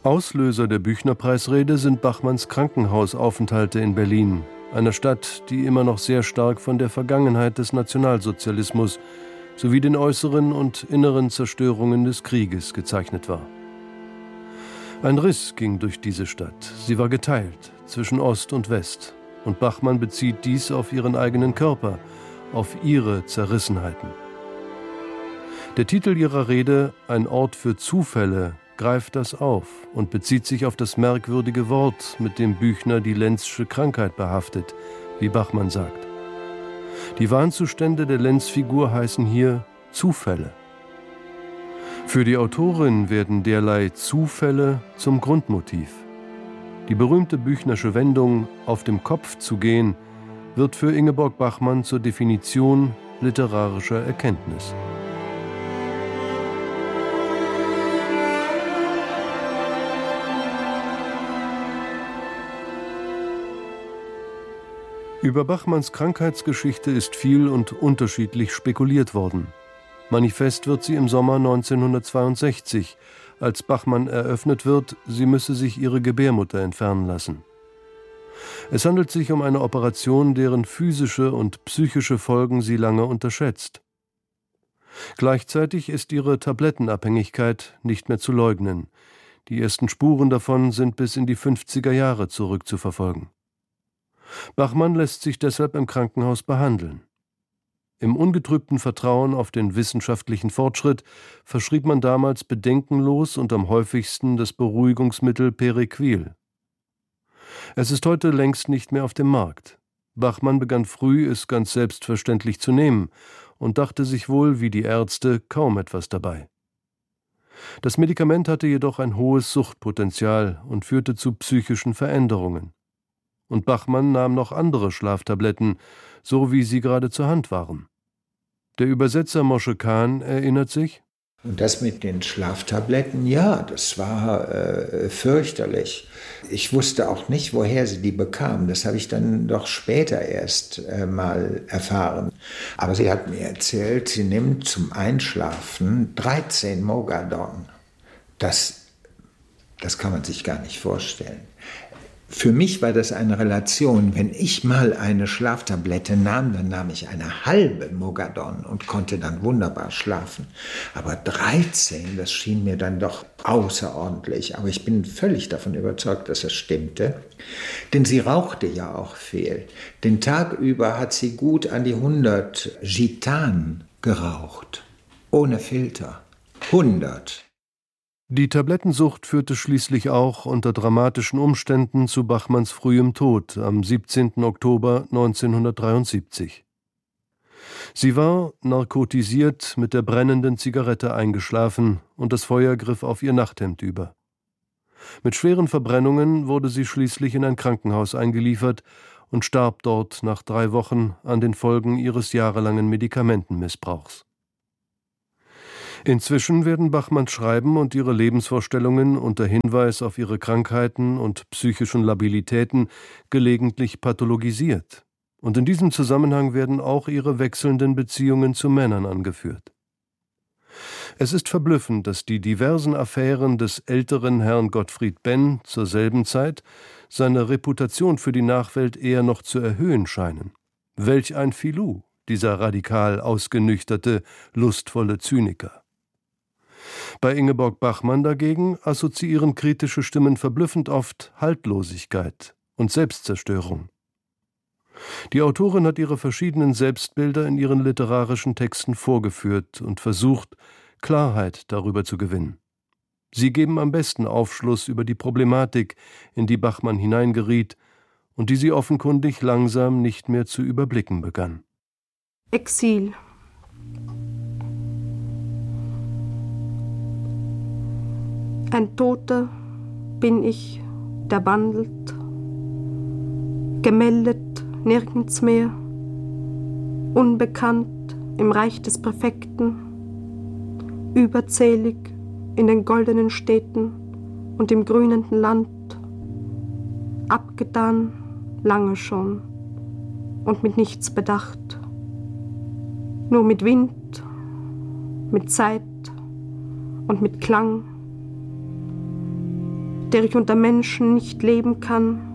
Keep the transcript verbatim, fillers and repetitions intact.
Auslöser der Büchner-Preisrede sind Bachmanns Krankenhausaufenthalte in Berlin, einer Stadt, die immer noch sehr stark von der Vergangenheit des Nationalsozialismus sowie den äußeren und inneren Zerstörungen des Krieges gezeichnet war. Ein Riss ging durch diese Stadt. Sie war geteilt zwischen Ost und West. Und Bachmann bezieht dies auf ihren eigenen Körper, auf ihre Zerrissenheiten. Der Titel ihrer Rede, Ein Ort für Zufälle, greift das auf und bezieht sich auf das merkwürdige Wort, mit dem Büchner die Lenzsche Krankheit behaftet, wie Bachmann sagt. Die Wahnzustände der Lenz-Figur heißen hier Zufälle. Für die Autorin werden derlei Zufälle zum Grundmotiv. Die berühmte Büchnersche Wendung, auf dem Kopf zu gehen, wird für Ingeborg Bachmann zur Definition literarischer Erkenntnis. Über Bachmanns Krankheitsgeschichte ist viel und unterschiedlich spekuliert worden. Manifest wird sie im Sommer neunzehnhundertzweiundsechzig, als Bachmann eröffnet wird, sie müsse sich ihre Gebärmutter entfernen lassen. Es handelt sich um eine Operation, deren physische und psychische Folgen sie lange unterschätzt. Gleichzeitig ist ihre Tablettenabhängigkeit nicht mehr zu leugnen. Die ersten Spuren davon sind bis in die fünfziger Jahre zurückzuverfolgen. Bachmann lässt sich deshalb im Krankenhaus behandeln. Im ungetrübten Vertrauen auf den wissenschaftlichen Fortschritt verschrieb man damals bedenkenlos und am häufigsten das Beruhigungsmittel Periquil. Es ist heute längst nicht mehr auf dem Markt. Bachmann begann früh, es ganz selbstverständlich zu nehmen und dachte sich wohl, wie die Ärzte, kaum etwas dabei. Das Medikament hatte jedoch ein hohes Suchtpotenzial und führte zu psychischen Veränderungen. Und Bachmann nahm noch andere Schlaftabletten, so wie sie gerade zur Hand waren. Der Übersetzer Moshe Kahn erinnert sich: Und das mit den Schlaftabletten, ja, das war äh, fürchterlich. Ich wusste auch nicht, woher sie die bekam. Das habe ich dann doch später erst äh, mal erfahren. Aber sie hat mir erzählt, sie nimmt zum Einschlafen dreizehn Mogadon. Das, das kann man sich gar nicht vorstellen. Für mich war das eine Relation. Wenn ich mal eine Schlaftablette nahm, dann nahm ich eine halbe Mogadon und konnte dann wunderbar schlafen. Aber dreizehn, das schien mir dann doch außerordentlich. Aber ich bin völlig davon überzeugt, dass es stimmte. Denn sie rauchte ja auch viel. Den Tag über hat sie gut an die hundert Gitan geraucht. Ohne Filter. hundert. Die Tablettensucht führte schließlich auch unter dramatischen Umständen zu Bachmanns frühem Tod am siebzehnten Oktober neunzehnhundertdreiundsiebzig. Sie war, narkotisiert, mit der brennenden Zigarette eingeschlafen und das Feuer griff auf ihr Nachthemd über. Mit schweren Verbrennungen wurde sie schließlich in ein Krankenhaus eingeliefert und starb dort nach drei Wochen an den Folgen ihres jahrelangen Medikamentenmissbrauchs. Inzwischen werden Bachmanns Schreiben und ihre Lebensvorstellungen unter Hinweis auf ihre Krankheiten und psychischen Labilitäten gelegentlich pathologisiert. Und in diesem Zusammenhang werden auch ihre wechselnden Beziehungen zu Männern angeführt. Es ist verblüffend, dass die diversen Affären des älteren Herrn Gottfried Benn zur selben Zeit seine Reputation für die Nachwelt eher noch zu erhöhen scheinen. Welch ein Filou, dieser radikal ausgenüchterte, lustvolle Zyniker. Bei Ingeborg Bachmann dagegen assoziieren kritische Stimmen verblüffend oft Haltlosigkeit und Selbstzerstörung. Die Autorin hat ihre verschiedenen Selbstbilder in ihren literarischen Texten vorgeführt und versucht, Klarheit darüber zu gewinnen. Sie geben am besten Aufschluss über die Problematik, in die Bachmann hineingeriet und die sie offenkundig langsam nicht mehr zu überblicken begann. Exil. Ein Toter bin ich, der wandelt, gemeldet nirgends mehr, unbekannt im Reich des Perfekten, überzählig in den goldenen Städten und im grünenden Land, abgetan lange schon und mit nichts bedacht, nur mit Wind, mit Zeit und mit Klang. der ich unter Menschen nicht leben kann.